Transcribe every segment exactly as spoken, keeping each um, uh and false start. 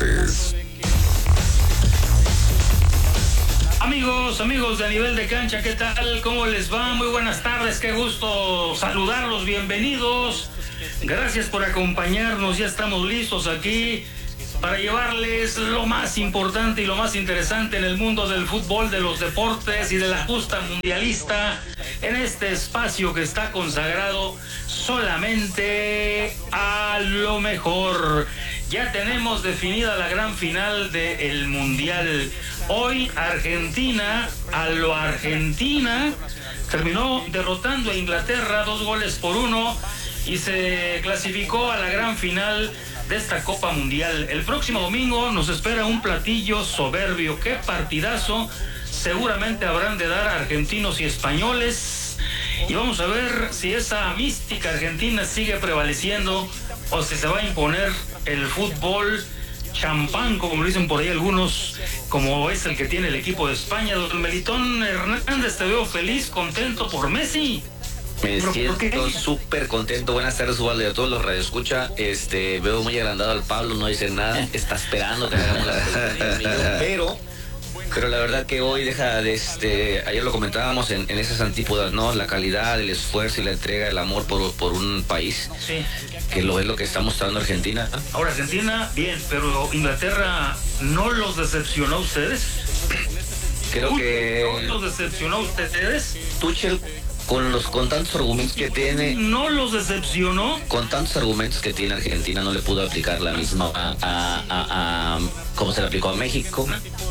Deportes. Amigos, amigos de A Nivel de Cancha, ¿qué tal? ¿Cómo les va? Muy buenas tardes, qué gusto saludarlos, bienvenidos. Gracias por acompañarnos, ya estamos listos aquí para llevarles lo más importante y lo más interesante en el mundo del fútbol, de los deportes y de la justa mundialista, en este espacio que está consagrado solamente a lo mejor. Ya tenemos definida la gran final del Mundial. Hoy Argentina, a lo Argentina, terminó derrotando a Inglaterra dos goles por uno y se clasificó a la gran final de esta Copa Mundial. El próximo domingo nos espera un platillo soberbio. ¡Qué partidazo! Seguramente habrán de dar a argentinos y españoles. Y vamos a ver si esa mística argentina sigue prevaleciendo o si se va a imponer el fútbol champán, como lo dicen por ahí algunos, como es el que tiene el equipo de España. Don Melitón Hernández, te veo feliz, contento por Messi. Me siento súper contento. Buenas tardes, Ubaldo, y a todos los radioescucha. Este, veo muy agrandado al Pablo, no dice nada, está esperando que hagamos la pregunta, pero, pero la verdad que hoy deja de este, ayer lo comentábamos en, en esas antípodas, ¿no? La calidad, el esfuerzo y la entrega, el amor por, por un país, sí, que lo es lo que está mostrando Argentina. Ahora Argentina, bien, pero Inglaterra, ¿no los decepcionó a ustedes? Creo que ¿No los decepcionó a ustedes? Tuchel, con los con tantos argumentos que tiene, ¿no los decepcionó? Con tantos argumentos que tiene Argentina, no le pudo aplicar la misma a, a, a, a como se le aplicó a México.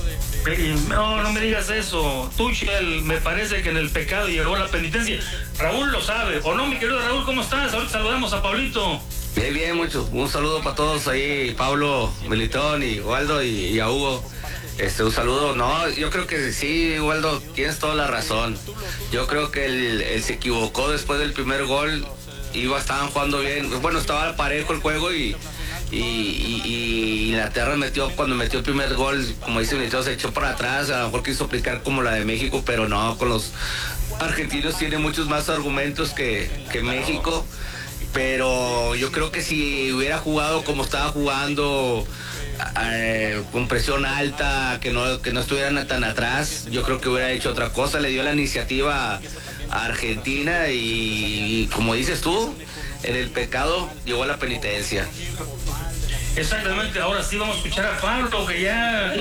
No, no me digas eso. Tuchel, me parece que en el pecado llegó la penitencia. Raúl lo sabe, ¿o no, mi querido Raúl? ¿Cómo estás? Ahorita saludamos a Pablito. Bien, bien, mucho. Un saludo para todos ahí, Pablo, Melitón y Waldo y, y a Hugo. Este, un saludo. No, yo creo que sí, Waldo, tienes toda la razón. Yo creo que él, él se equivocó después del primer gol. Iba, estaban jugando bien. Bueno, estaba parejo el juego y, y, y, y Inglaterra metió, cuando metió el primer gol, como dice Benito, se echó para atrás. A lo mejor quiso aplicar como la de México, pero no, con los argentinos tiene muchos más argumentos que, que México. Pero yo creo que si hubiera jugado como estaba jugando, eh, con presión alta, que no, que no estuvieran tan atrás, yo creo que hubiera hecho otra cosa. Le dio la iniciativa a, a Argentina y, y como dices tú, en el pecado llegó a la penitencia. Exactamente, ahora sí vamos a escuchar a Pablo, que ya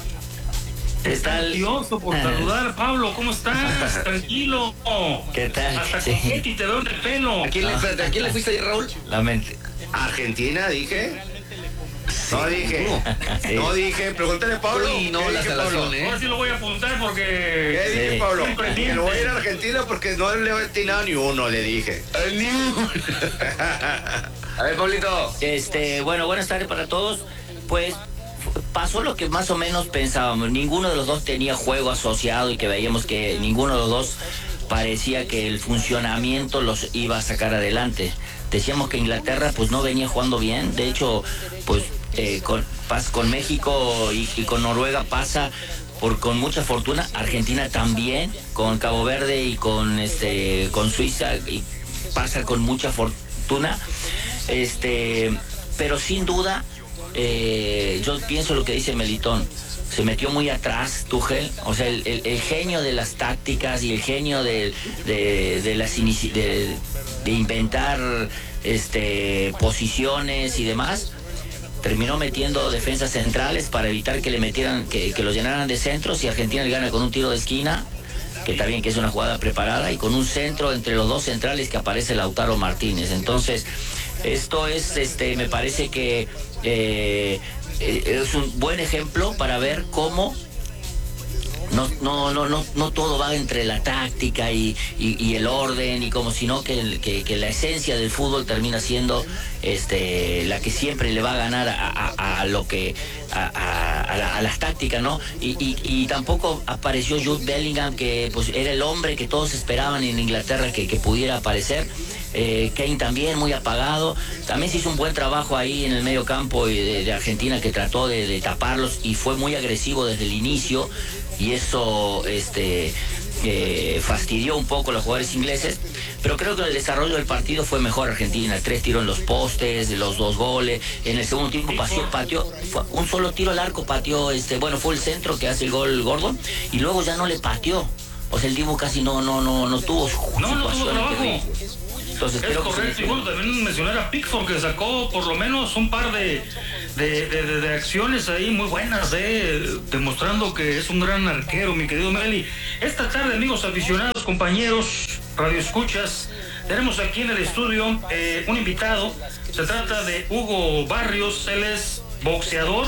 está ansioso por saludar. Pablo, ¿cómo estás? Tranquilo. ¿Qué tal? Hasta Sí. Coquetti te veo en el pelo. ¿A quién, le, ¿A quién le fuiste ayer, Raúl? La mente. Argentina, dije. No dije. Sí. No dije. Pregúntale a Pablo. Sí, no, la salación, ¿eh? Ahora sí lo voy a apuntar porque... ¿Qué Sí. dije, Pablo? Siempre Que no voy a ir a Argentina porque no le he atinado ni uno, le dije. Ni uno. A ver, Pablito. Este, bueno, buenas tardes para todos. Pues pasó lo que más o menos pensábamos. Ninguno de los dos tenía juego asociado y que veíamos que ninguno de los dos parecía que el funcionamiento los iba a sacar adelante. Decíamos que Inglaterra pues no venía jugando bien. De hecho, pues eh, con, pas, con México y, y con Noruega pasa por con mucha fortuna. Argentina también, con Cabo Verde y con este con Suiza, y pasa con mucha fortuna. Este, pero sin duda, eh, yo pienso lo que dice Melitón. Se metió muy atrás Tuchel, o sea, el, el, el genio de las tácticas y el genio de, de, de las inici de, de inventar este, posiciones y demás, terminó metiendo defensas centrales para evitar que le metieran, que, que los llenaran de centros, y Argentina le gana con un tiro de esquina, que también que es una jugada preparada, y con un centro entre los dos centrales que aparece Lautaro Martínez. Entonces, esto es, este, me parece que eh, es un buen ejemplo para ver cómo no, no, no, no, no todo va entre la táctica y, y, y el orden y como, sino que, que, que la esencia del fútbol termina siendo este, la que siempre le va a ganar a, a, a lo que a, a, a, la, a las tácticas, ¿no? Y, y, y tampoco apareció Jude Bellingham, que pues era el hombre que todos esperaban en Inglaterra que, que pudiera aparecer. Eh, Kane también muy apagado. También se hizo un buen trabajo ahí en el medio campo de, de Argentina, que trató de, de taparlos y fue muy agresivo desde el inicio, y eso este eh, fastidió un poco a los jugadores ingleses, pero creo que el desarrollo del partido fue mejor Argentina. Tres tiros en los postes, los dos goles. En el segundo tiempo pateó, pateó fue un solo tiro al arco, pateó, este, bueno, fue el centro que hace el gol Gordon, y luego ya no le pateó. O sea, el Dibu casi no, no, no, no tuvo no, no tuvo trabajo. Entonces, es creo correcto, que y bueno, también mencionar a Pickford, que sacó por lo menos un par de, de, de, de, de acciones ahí muy buenas, eh, demostrando que es un gran arquero, mi querido Meli. Esta tarde, amigos aficionados, compañeros, radioescuchas, tenemos aquí en el estudio eh, un invitado. Se trata de Hugo Barrios, él es boxeador.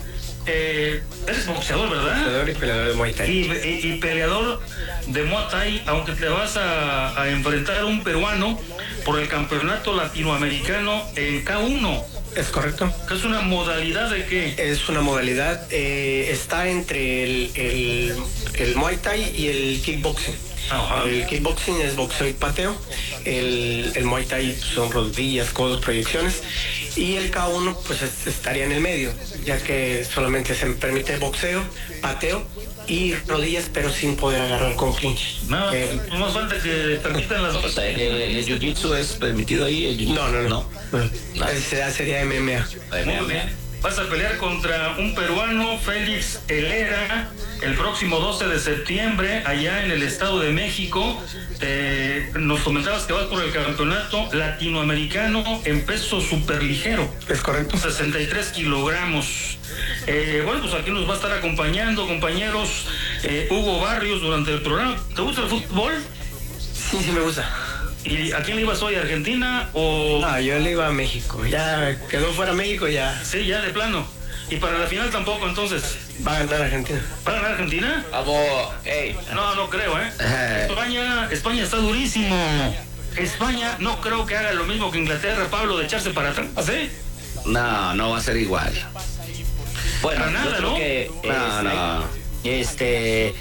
Eh, eres boxeador, ¿verdad? Boxeador y peleador de Muay Thai. Y, y, y peleador de Muay Thai, aunque te vas a, a enfrentar a un peruano por el campeonato latinoamericano en K uno. Es correcto. ¿Qué es una modalidad de qué? Es una modalidad, eh, está entre el, el, el Muay Thai y el kickboxing. Ajá. El kickboxing es boxeo y pateo. El, el Muay Thai son rodillas, codos, proyecciones. Y el K uno pues es, estaría en el medio, ya que solamente se permite boxeo, pateo y rodillas, pero sin poder agarrar con clinch. Nada, Eh, no más falta que permitan las dos. ¿El, el jiu-jitsu es permitido ahí? El jiu-jitsu? no, no, no. no. no. Ese sería M M A. Muy bien. Vas a pelear contra un peruano, Félix Helera, el próximo doce de septiembre, allá en el Estado de México. Eh, nos comentabas que vas por el campeonato latinoamericano en peso superligero. Es correcto. sesenta y tres kilogramos. Eh, bueno, pues aquí nos va a estar acompañando, compañeros, eh, Hugo Barrios durante el programa. ¿Te gusta el fútbol? Sí, sí me gusta. ¿Y a quién le ibas hoy? ¿A Argentina o...? No, yo le iba a México. Ya quedó fuera México, ya Sí, ya de plano. ¿Y para la final tampoco, entonces? va a ganar Argentina. ¿Va a ganar Argentina? Vamos, hey. No, no creo, ¿eh? España, España está durísimo. España no creo que haga lo mismo que Inglaterra, Pablo, de echarse para atrás, ¿sí? No, no va a ser igual. Bueno, Para nada, yo creo ¿no? que No, no. este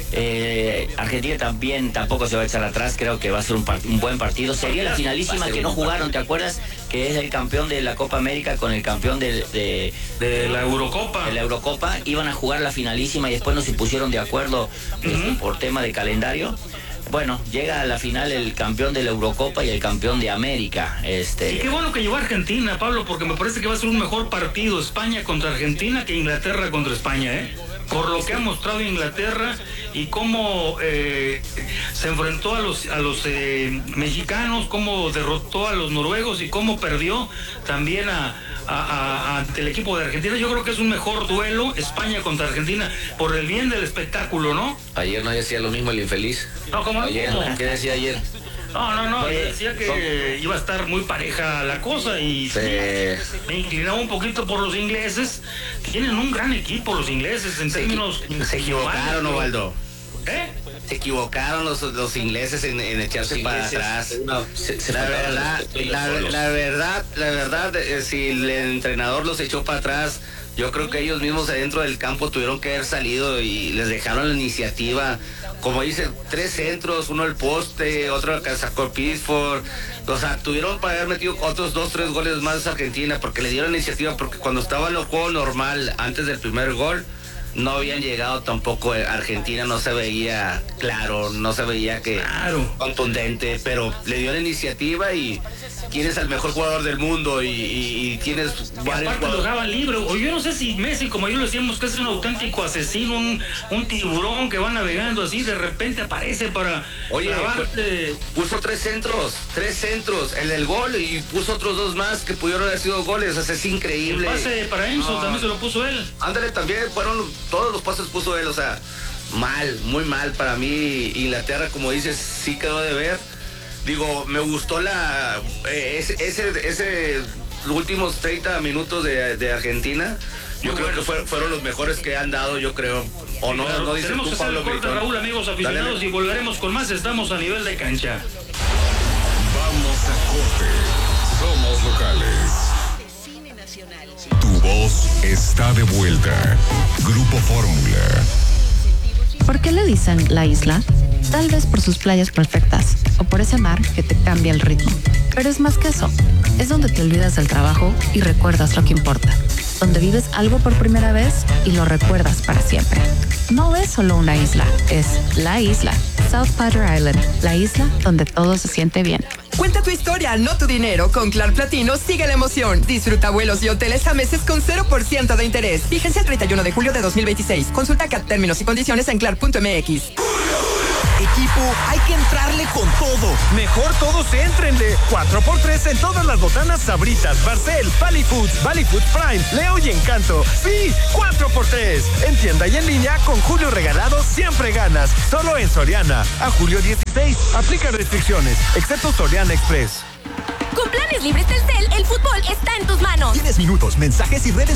eh, Argentina también tampoco se va a echar atrás. Creo que va a ser un, part- un buen partido. Sería la finalísima que no jugaron, ¿te acuerdas? Que es el campeón de la Copa América con el campeón de, de, De la Eurocopa. de la Eurocopa. Iban a jugar la finalísima y después no se pusieron de acuerdo este, Ujú. por tema de calendario. Bueno, llega a la final el campeón de la Eurocopa y el campeón de América. Este, Y qué bueno que llegó a Argentina, Pablo, porque me parece que va a ser un mejor partido España contra Argentina que Inglaterra contra España, ¿eh? Por lo que ha mostrado Inglaterra y cómo eh, se enfrentó a los a los eh, mexicanos, cómo derrotó a los noruegos y cómo perdió también a, a, a- ante el equipo de Argentina. Yo creo que es un mejor duelo España contra Argentina por el bien del espectáculo, ¿no? Ayer no decía lo mismo el infeliz. No, ¿cómo? Ayer, ¿qué decía ayer? No, no, no, Oye, decía que iba a estar muy pareja la cosa y sí, Sí. me inclinaba un poquito por los ingleses. Tienen un gran equipo los ingleses en términos... Se equivocaron, Ovaldo. ¿Eh? Se equivocaron los, los ingleses en, en echarse Los para ingleses, atrás. una- se- se la faltaron verdad, los respetos la, solos. la verdad, la verdad, eh, si el entrenador los echó para atrás, yo creo que ellos mismos adentro del campo tuvieron que haber salido y les dejaron la iniciativa. Como dicen, tres centros, uno al poste, otro que sacó Pickford. O sea, tuvieron para haber metido otros dos, tres goles más a Argentina porque le dieron la iniciativa, porque cuando estaba en el juego normal, antes del primer gol, no habían llegado tampoco. Argentina no se veía claro, no se veía que Claro. contundente, pero le dio la iniciativa y tienes al mejor jugador del mundo y, y- y tienes Y varios aparte lo jugadores. dejaban libre. O yo no sé si Messi, como yo lo decíamos, que es un auténtico asesino, un, un tiburón que va navegando así, de repente aparece para Oye, clavarte. Puso tres centros, tres centros, el del gol y puso otros dos más que pudieron haber sido goles. O sea, es El increíble. pase para Enzo No. también se lo puso él. Ándale, también fueron todos los pases puso él, o sea, mal, muy mal para mí. Inglaterra, como dices, sí quedó de ver. Digo, me gustó la eh, ese, ese, ese los últimos treinta minutos de, de Argentina. Yo Muy creo buenos. que fue- fueron los mejores que han dado, yo creo. O no, Claro, no dices tenemos tú, que hacer el Pablo corte, Gritón. Raúl, amigos aficionados, Dale. y volveremos con más. Estamos a nivel de cancha. Vamos a corte. Somos locales. Tu voz está de vuelta. Grupo Fórmula. ¿Por qué le dicen la isla? Tal vez por sus playas perfectas o por ese mar que te cambia el ritmo. Pero es más que eso. Es donde te olvidas del trabajo y recuerdas lo que importa. Donde vives algo por primera vez y lo recuerdas para siempre. no es solo una isla, es la isla. South Padre Island, la isla donde todo se siente bien. Cuenta tu historia, no tu dinero. Con Clar Platino sigue la emoción. Disfruta vuelos y hoteles a meses con cero por ciento de interés. Fíjense el treinta y uno de julio de dos mil veintiséis. Consulta C A T términos y condiciones en clar punto m x. Equipo, hay que entrarle con todo. Mejor todos éntrenle. cuatro por tres en todas las botanas Sabritas, Barcel, Valley Foods, Valley Foods Prime, Leo y Encanto. Sí, cuatro por tres. En tienda y en línea, con Julio Regalado siempre ganas. Solo en Soriana. A julio dieciséis. Aplica restricciones, excepto Soriana Express. Con planes libres Telcel, el fútbol está en tus manos. Tienes minutos, mensajes y redes